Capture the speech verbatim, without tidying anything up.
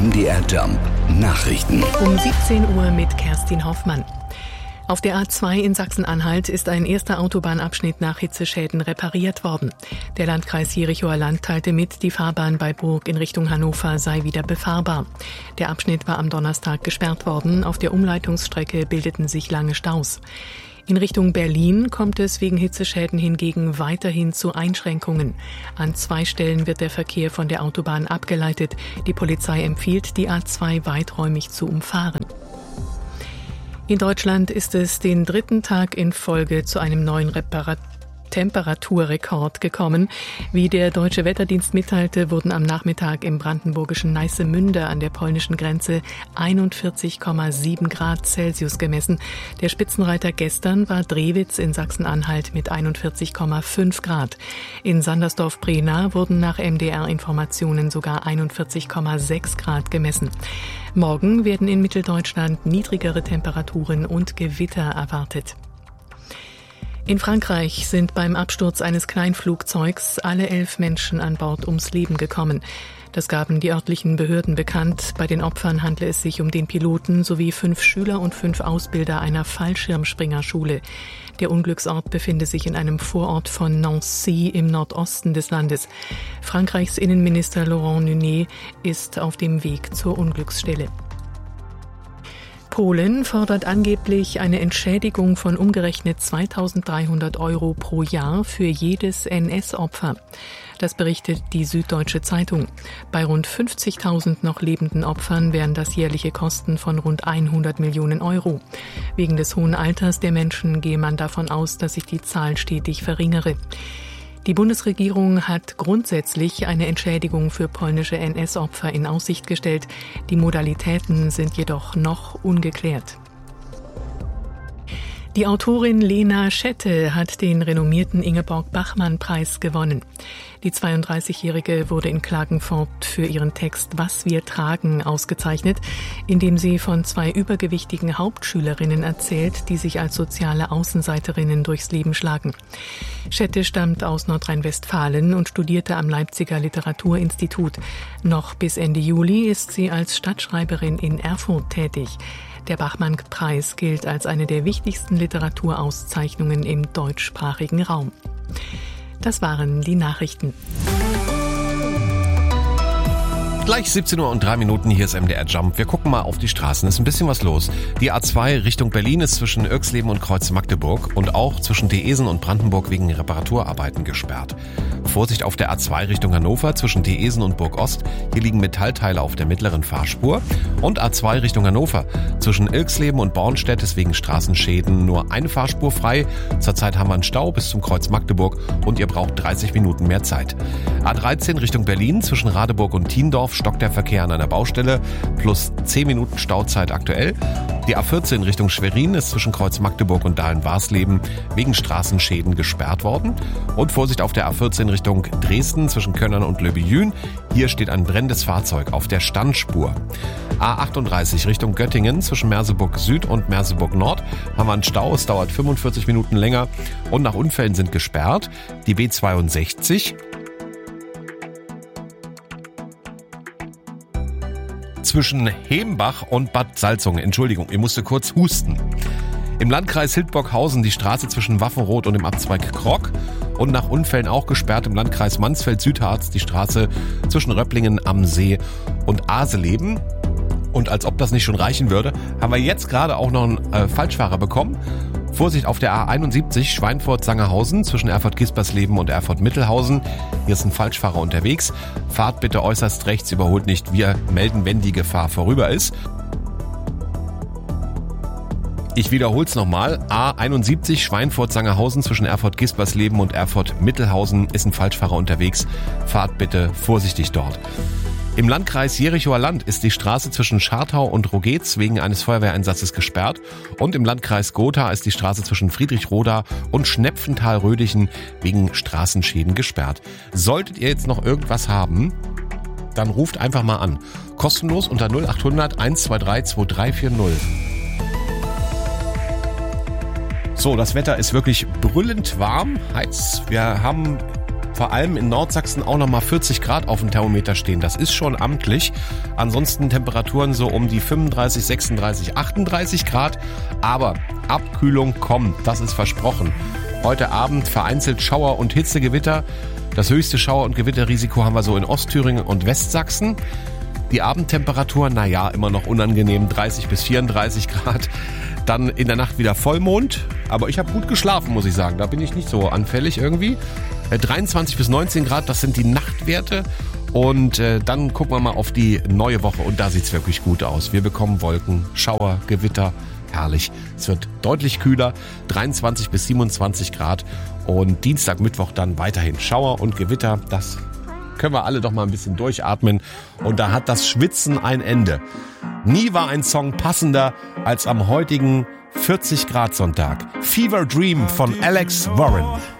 M D R Jump Nachrichten. Um siebzehn Uhr mit Kerstin Hoffmann. Auf der A zwei in Sachsen-Anhalt ist ein erster Autobahnabschnitt nach Hitzeschäden repariert worden. Der Landkreis Jerichower Land teilte mit, die Fahrbahn bei Burg in Richtung Hannover sei wieder befahrbar. Der Abschnitt war am Donnerstag gesperrt worden. Auf der Umleitungsstrecke bildeten sich lange Staus. In Richtung Berlin kommt es wegen Hitzeschäden hingegen weiterhin zu Einschränkungen. An zwei Stellen wird der Verkehr von der Autobahn abgeleitet. Die Polizei empfiehlt, die A zwei weiträumig zu umfahren. In Deutschland ist es den dritten Tag in Folge zu einem neuen Reparat- Temperaturrekord gekommen. Wie der Deutsche Wetterdienst mitteilte, wurden am Nachmittag im brandenburgischen Neissemünde an der polnischen Grenze einundvierzig Komma sieben Grad Celsius gemessen. Der Spitzenreiter gestern war Drewitz in Sachsen-Anhalt mit einundvierzig Komma fünf Grad. In Sandersdorf-Brena wurden nach M D R-Informationen sogar einundvierzig Komma sechs Grad gemessen. Morgen werden in Mitteldeutschland niedrigere Temperaturen und Gewitter erwartet. In Frankreich sind beim Absturz eines Kleinflugzeugs alle elf Menschen an Bord ums Leben gekommen. Das gaben die örtlichen Behörden bekannt. Bei den Opfern handle es sich um den Piloten sowie fünf Schüler und fünf Ausbilder einer Fallschirmspringerschule. Der Unglücksort befinde sich in einem Vorort von Nancy im Nordosten des Landes. Frankreichs Innenminister Laurent Nunez ist auf dem Weg zur Unglücksstelle. Polen fordert angeblich eine Entschädigung von umgerechnet zweitausenddreihundert Euro pro Jahr für jedes N S-Opfer. Das berichtet die Süddeutsche Zeitung. Bei rund fünfzigtausend noch lebenden Opfern wären das jährliche Kosten von rund hundert Millionen Euro. Wegen des hohen Alters der Menschen gehe man davon aus, dass sich die Zahl stetig verringere. Die Bundesregierung hat grundsätzlich eine Entschädigung für polnische N S-Opfer in Aussicht gestellt. Die Modalitäten sind jedoch noch ungeklärt. Die Autorin Lena Schette hat den renommierten Ingeborg-Bachmann-Preis gewonnen. Die zweiunddreißigjährige wurde in Klagenfurt für ihren Text »Was wir tragen« ausgezeichnet, indem sie von zwei übergewichtigen Hauptschülerinnen erzählt, die sich als soziale Außenseiterinnen durchs Leben schlagen. Schette stammt aus Nordrhein-Westfalen und studierte am Leipziger Literaturinstitut. Noch bis Ende Juli ist sie als Stadtschreiberin in Erfurt tätig. Der Bachmann-Preis gilt als eine der wichtigsten Literaturauszeichnungen im deutschsprachigen Raum. Das waren die Nachrichten. Gleich siebzehn Uhr und drei Minuten, hier ist M D R Jump. Wir gucken mal auf die Straßen, ist ein bisschen was los. Die A zwei Richtung Berlin ist zwischen Irxleben und Kreuz Magdeburg und auch zwischen Deesen und Brandenburg wegen Reparaturarbeiten gesperrt. Vorsicht auf der A zwei Richtung Hannover zwischen Deesen und Burg Ost. Hier liegen Metallteile auf der mittleren Fahrspur. Und A zwei Richtung Hannover zwischen Irxleben und Bornstedt ist wegen Straßenschäden nur eine Fahrspur frei. Zurzeit haben wir einen Stau bis zum Kreuz Magdeburg und ihr braucht dreißig Minuten mehr Zeit. A dreizehn Richtung Berlin zwischen Radeburg und Thiendorf stockt der Verkehr an einer Baustelle, plus zehn Minuten Stauzeit aktuell. Die A vierzehn Richtung Schwerin ist zwischen Kreuz Magdeburg und Dahlen-Warsleben wegen Straßenschäden gesperrt worden. Und Vorsicht auf der A vierzehn Richtung Dresden zwischen Könnern und Löbejün. Hier steht ein brennendes Fahrzeug auf der Standspur. A achtunddreißig Richtung Göttingen zwischen Merseburg Süd und Merseburg Nord haben wir einen Stau. Es dauert fünfundvierzig Minuten länger und nach Unfällen sind gesperrt. Die B zweiundsechzig zwischen Hembach und Bad Salzungen. Entschuldigung, ich musste kurz husten. Im Landkreis Hildburghausen die Straße zwischen Waffenroth und dem Abzweig Krog. Und nach Unfällen auch gesperrt im Landkreis Mansfeld-Südharz die Straße zwischen Röpplingen am See und Aseleben. Und als ob das nicht schon reichen würde, haben wir jetzt gerade auch noch einen äh, Falschfahrer bekommen. Vorsicht auf der A einundsiebzig Schweinfurt-Sangerhausen zwischen Erfurt-Gispersleben und Erfurt-Mittelhausen. Hier ist ein Falschfahrer unterwegs. Fahrt bitte äußerst rechts, überholt nicht. Wir melden, wenn die Gefahr vorüber ist. Ich wiederhole es nochmal. A einundsiebzig Schweinfurt-Sangerhausen zwischen Erfurt-Gispersleben und Erfurt-Mittelhausen ist ein Falschfahrer unterwegs. Fahrt bitte vorsichtig dort. Im Landkreis Jerichower Land ist die Straße zwischen Schartau und Rogetz wegen eines Feuerwehreinsatzes gesperrt. Und im Landkreis Gotha ist die Straße zwischen Friedrichroda und Schnepfenthal-Rödichen wegen Straßenschäden gesperrt. Solltet ihr jetzt noch irgendwas haben, dann ruft einfach mal an. Kostenlos unter null acht hundert eins zwei drei zwei drei vier null. So, das Wetter ist wirklich brüllend warm, heiß. Wir haben vor allem in Nordsachsen auch nochmal vierzig Grad auf dem Thermometer stehen. Das ist schon amtlich. Ansonsten Temperaturen so um die fünfunddreißig, sechsunddreißig, achtunddreißig Grad. Aber Abkühlung kommt, das ist versprochen. Heute Abend vereinzelt Schauer und Hitzegewitter. Das höchste Schauer- und Gewitterrisiko haben wir so in Ostthüringen und Westsachsen. Die Abendtemperatur, naja, immer noch unangenehm, dreißig bis vierunddreißig Grad. Dann in der Nacht wieder Vollmond. Aber ich habe gut geschlafen, muss ich sagen. Da bin ich nicht so anfällig irgendwie. dreiundzwanzig bis neunzehn Grad, das sind die Nachtwerte. Und äh, dann gucken wir mal auf die neue Woche. Und da sieht's wirklich gut aus. Wir bekommen Wolken, Schauer, Gewitter. Herrlich. Es wird deutlich kühler. dreiundzwanzig bis siebenundzwanzig Grad. Und Dienstag, Mittwoch dann weiterhin Schauer und Gewitter. Das können wir alle doch mal ein bisschen durchatmen. Und da hat das Schwitzen ein Ende. Nie war ein Song passender als am heutigen vierzig Grad Sonntag. Fever Dream von Alex Warren.